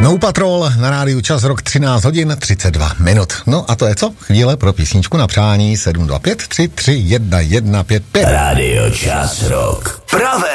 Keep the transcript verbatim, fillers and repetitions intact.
No Patrol na rádiu Čas, rok třináct hodin třicet dva minut. No a to je co? Chvíle pro písničku na přání sedm dva pět tři tři jedna jedna pět pět. Rádio Čas, rok. Pravé